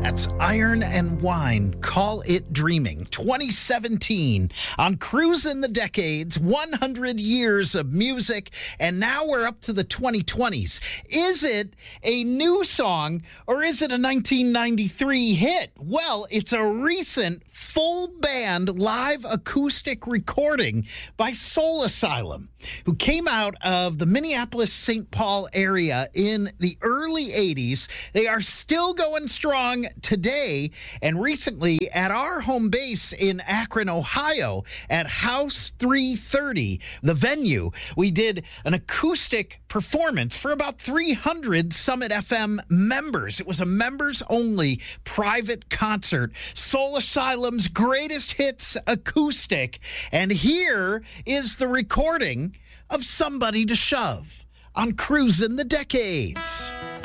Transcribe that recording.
That's Iron and Wine, Call It Dreaming. 2017 on Cruising the Decades, 100 years of music, and now we're up to the 2020s. Is it a new song or is it a 1993 hit? Well, it's a recent full band live acoustic recording by Soul Asylum, who came out of the Minneapolis-St. Paul area in the early 80s. They are still going strong today, and recently at our home base in Akron, Ohio, at House 330, the venue, we did an acoustic performance for about 300 Summit FM members. It was a members-only private concert, Soul Asylum's greatest hits acoustic, and here is the recording of Somebody to Shove on Cruising the Decades.